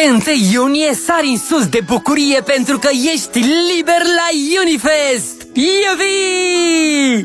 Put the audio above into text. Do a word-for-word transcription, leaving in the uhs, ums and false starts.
Pe întâi iunie sari în sus de bucurie pentru că ești liber la Unifest! Iubi!